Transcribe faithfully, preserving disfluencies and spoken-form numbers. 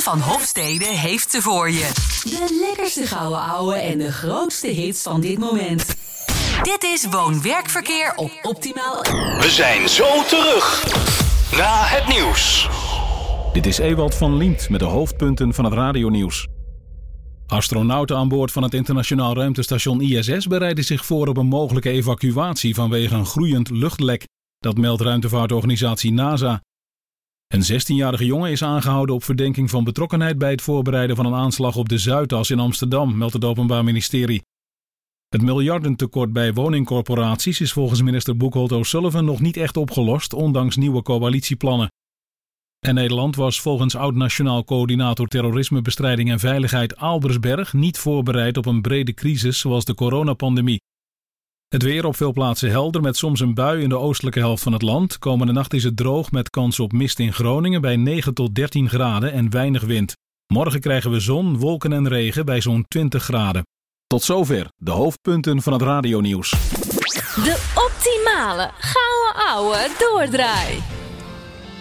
van Hofstede heeft ze voor je. De lekkerste gouden ouwe en de grootste hits van dit moment. Dit is Woon-Werkverkeer op Optimaal. We zijn zo terug na het nieuws. Dit is Ewald van Liemt met de hoofdpunten van het radionieuws. Astronauten aan boord van het internationaal ruimtestation I S S bereiden zich voor op een mogelijke evacuatie vanwege een groeiend luchtlek. Dat meldt ruimtevaartorganisatie NASA. Een zestienjarige jongen is aangehouden op verdenking van betrokkenheid bij het voorbereiden van een aanslag op de Zuidas in Amsterdam, meldt het Openbaar Ministerie. Het miljardentekort bij woningcorporaties is volgens minister Boekholt O'Sullivan nog niet echt opgelost, ondanks nieuwe coalitieplannen. En Nederland was volgens oud-nationaal coördinator terrorismebestrijding en veiligheid Albersberg niet voorbereid op een brede crisis zoals de coronapandemie. Het weer op veel plaatsen helder met soms een bui in de oostelijke helft van het land. Komende nacht is het droog met kans op mist in Groningen bij negen tot dertien graden en weinig wind. Morgen krijgen we zon, wolken en regen bij zo'n twintig graden. Tot zover de hoofdpunten van het radionieuws. De optimale gouden ouwe doordraai.